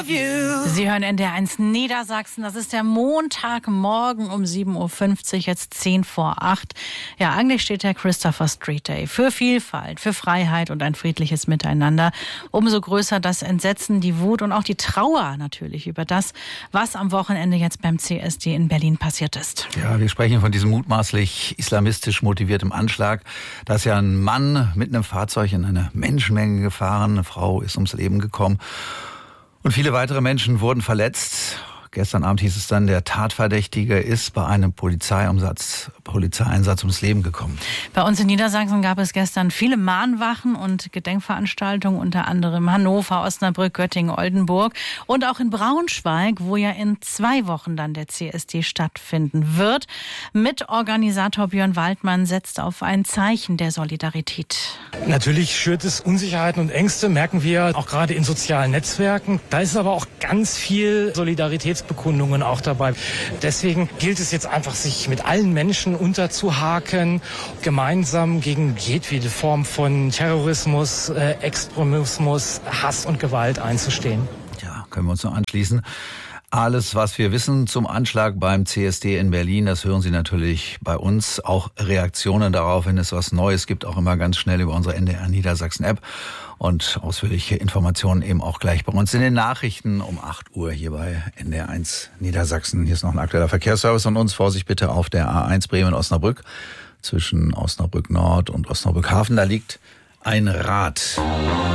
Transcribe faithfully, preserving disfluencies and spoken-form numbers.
Sie hören N D R eins Niedersachsen. Das ist der Montagmorgen um sieben Uhr fünfzig, jetzt zehn vor acht. Ja, eigentlich steht der Christopher Street Day für Vielfalt, für Freiheit und ein friedliches Miteinander. Umso größer das Entsetzen, die Wut und auch die Trauer natürlich über das, was am Wochenende jetzt beim C S D in Berlin passiert ist. Ja, wir sprechen von diesem mutmaßlich islamistisch motiviertem Anschlag. Da ist ja ein Mann mit einem Fahrzeug in eine Menschenmenge gefahren. Eine Frau ist ums Leben gekommen. Und viele weitere Menschen wurden verletzt. Gestern Abend hieß es dann, der Tatverdächtige ist bei einem Polizeieinsatz, Polizeieinsatz ums Leben gekommen. Bei uns in Niedersachsen gab es gestern viele Mahnwachen und Gedenkveranstaltungen, unter anderem Hannover, Osnabrück, Göttingen, Oldenburg und auch in Braunschweig, wo ja in zwei Wochen dann der C S D stattfinden wird. Mitorganisator Björn Waldmann setzt auf ein Zeichen der Solidarität. Natürlich schürt es Unsicherheiten und Ängste, merken wir auch gerade in sozialen Netzwerken. Da ist aber auch ganz viel Solidarität Bekundungen auch dabei. Deswegen gilt es jetzt einfach, sich mit allen Menschen unterzuhaken, gemeinsam gegen jedwede Form von Terrorismus, äh, Extremismus, Hass und Gewalt einzustehen. Ja, können wir uns nur anschließen. Alles, was wir wissen zum Anschlag beim C S D in Berlin, das hören Sie natürlich bei uns. Auch Reaktionen darauf, wenn es was Neues gibt, auch immer ganz schnell über unsere N D R Niedersachsen App. Und ausführliche Informationen eben auch gleich bei uns in den Nachrichten um acht Uhr hier bei N D R eins Niedersachsen. Hier ist noch ein aktueller Verkehrsservice von uns. Vorsicht bitte auf der A eins Bremen-Osnabrück. Zwischen Osnabrück Nord und Osnabrück Hafen, da liegt ein Rad.